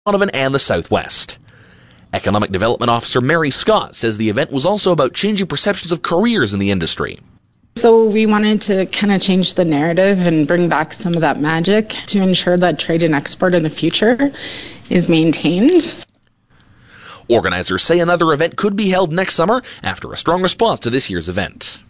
Donovan and the Southwest. Economic Development Officer Mary Scott says the event was also about changing perceptions of careers in the industry. So we wanted to kind of change the narrative and bring back some of that magic to ensure that trade and export in the future is maintained. Organizers say another event could be held next summer after a strong response to this year's event.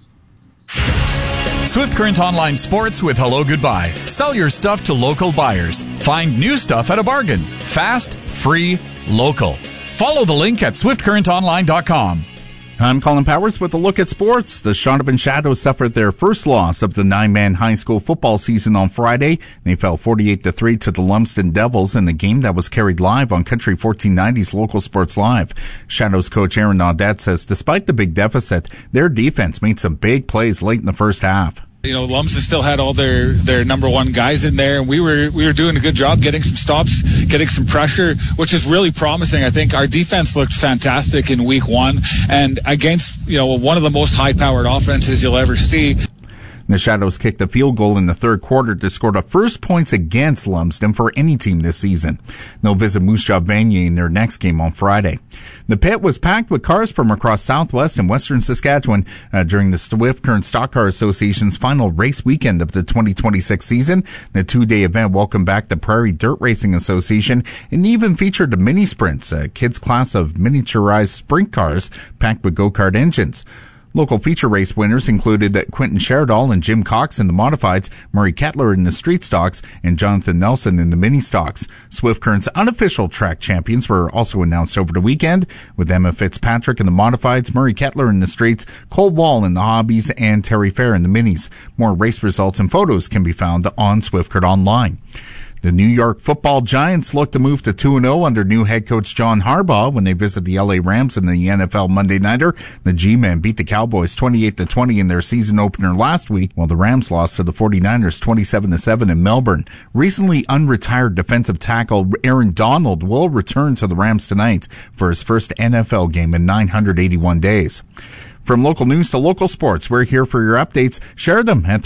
Swift Current Online Sports with Hello Goodbye. Sell your stuff to local buyers. Find new stuff at a bargain. Fast, free, local. Follow the link at swiftcurrentonline.com. I'm Colin Powers with a look at sports. The Shaunavon Shadows suffered their first loss of the 9-man high school football season on Friday. They fell 48-3 to the Lumsden Devils in the game that was carried live on Country 1490's Local Sports Live. Shadows coach Aaron Audette says despite the big deficit, their defense made some big plays late in the first half. You know, Lumsden still had all their number one guys in there, and we were doing a good job getting some stops, getting some pressure, which is really promising. I think our defense looked fantastic in week one, and against, you know, one of the most high-powered offenses you'll ever see. The Shadows kicked a field goal in the third quarter to score the first points against Lumsden for any team this season. They'll visit Moose Jaw Vanier in their next game on Friday. The pit was packed with cars from across Southwest and Western Saskatchewan during the Swift Current Stock Car Association's final race weekend of the 2026 season. The two-day event welcomed back the Prairie Dirt Racing Association and even featured the mini sprints, a kids' class of miniaturized sprint cars packed with go-kart engines. Local feature race winners included Quentin Sheridan and Jim Cox in the modifieds, Murray Kettler in the street stocks, and Jonathan Nelson in the mini stocks. Swift Current's unofficial track champions were also announced over the weekend, with Emma Fitzpatrick in the modifieds, Murray Kettler in the streets, Cole Wall in the hobbies, and Terry Fair in the minis. More race results and photos can be found on Swift Current Online. The New York Football Giants look to move to 2-0 under new head coach John Harbaugh when they visit the LA Rams in the NFL Monday Nighter. The G-Men beat the Cowboys 28-20 in their season opener last week, while the Rams lost to the 49ers 27-7 in Melbourne. Recently unretired defensive tackle Aaron Donald will return to the Rams tonight for his first NFL game in 981 days. From local news to local sports, we're here for your updates. Share them at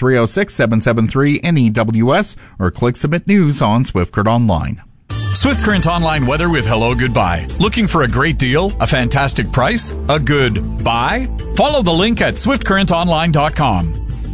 306-773-NEWS or click Submit News on Swift Current Online. Swift Current Online weather with Hello Goodbye. Looking for a great deal, a fantastic price, a good buy? Follow the link at swiftcurrentonline.com.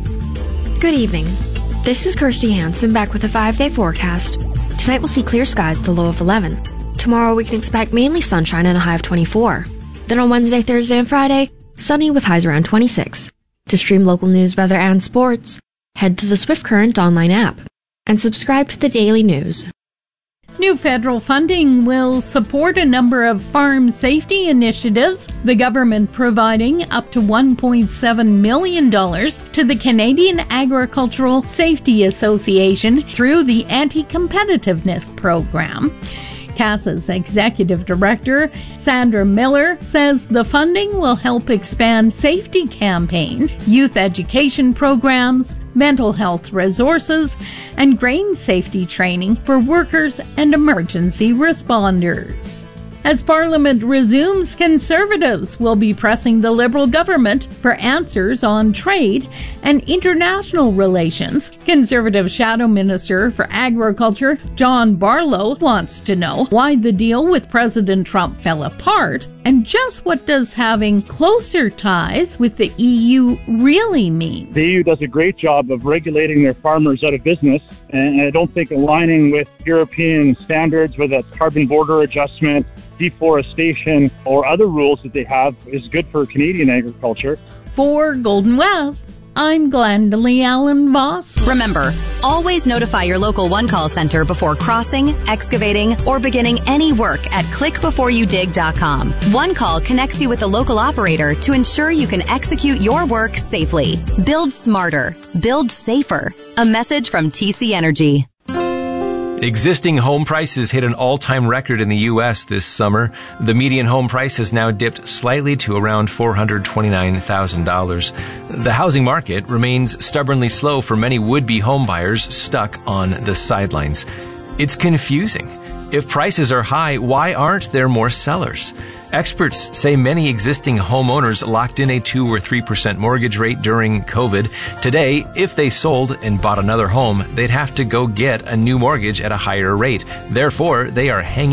Good evening. This is Kirsty Hansen back with a 5-day forecast. Tonight we'll see clear skies with a low of 11. Tomorrow we can expect mainly sunshine and a high of 24. Then on Wednesday, Thursday, and Friday, sunny with highs around 26. To stream local news, weather, and sports, head to the Swift Current Online app and subscribe to the daily news. New federal funding will support a number of farm safety initiatives, the government providing up to $1.7 million to the Canadian Agricultural Safety Association through the Anti-Competitiveness Program. CASA's executive director, Sandra Miller, says the funding will help expand safety campaigns, youth education programs, mental health resources, and grain safety training for workers and emergency responders. As Parliament resumes, Conservatives will be pressing the Liberal government for answers on trade and international relations. Conservative Shadow Minister for Agriculture John Barlow wants to know why the deal with President Trump fell apart and just what does having closer ties with the EU really mean. The EU does a great job of regulating their farmers out of business, and I don't think aligning with European standards, whether that's carbon border adjustment, deforestation, or other rules that they have is good for Canadian agriculture. For Golden West, I'm Glendalee Allen Voss. Remember, always notify your local one-call center before crossing, excavating, or beginning any work at clickbeforeyoudig.com. One Call connects you with the local operator to ensure you can execute your work safely. Build smarter. Build safer. A message from TC Energy. Existing home prices hit an all-time record in the U.S. this summer. The median home price has now dipped slightly to around $429,000. The housing market remains stubbornly slow for many would-be home buyers stuck on the sidelines. It's confusing. If prices are high, why aren't there more sellers? Experts say many existing homeowners locked in a 2 or 3% mortgage rate during COVID. Today, if they sold and bought another home, they'd have to go get a new mortgage at a higher rate. Therefore, they are hanging